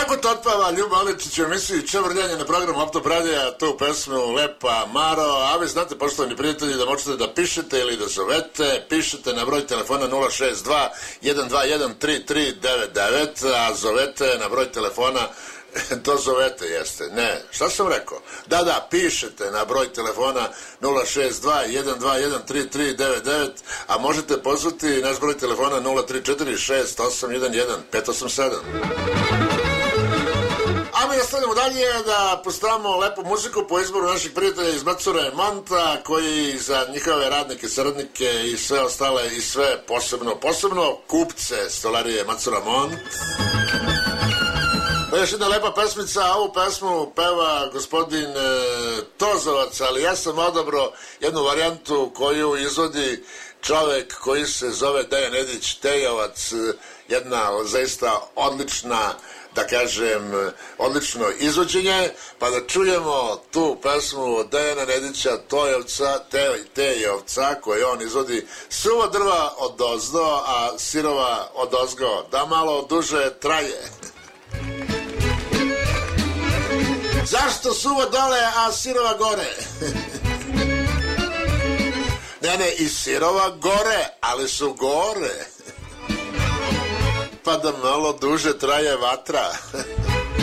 Kako to otpava Ljuba Aličić u emisiji Čevrljanje na programu Optop radija, tu pesmu Lepa Maro, a vi znate, poštovani prijatelji, da možete da pišete ili da zovete, pišete na broj telefona 062 121 3399, a zovete na broj telefona dozovete, jeste, ne, šta sam rekao? Da, pišete na broj telefona 062 121 3399, a možete pozvati naš broj telefona 034 6811 587. A mi nastavljamo dalje da postavimo lepu muziku po izboru naših prijatelja iz Macure Monta, koji za njihove radnike, saradnike i sve ostale i sve posebno kupce stolarije Macura Mont. Još jedna lepa pesmica, a ovu pesmu peva gospodin Tozovac, ali ja sam odabrao jednu varijantu koju izvodi čovek koji se zove Dejan Nedić Tejovac, jedna zaista odlična, da kažem, odlično izvođenje, pa da čujemo tu pesmu od Dejana Nedića Tejovca, koju on izvodi suva drva od ozdo, a sirova od ozgo, da malo duže traje. Zašto suva dole, a sirova gore? Ne, i sirova gore, ali su gore. Pa da malo duže traje vatra.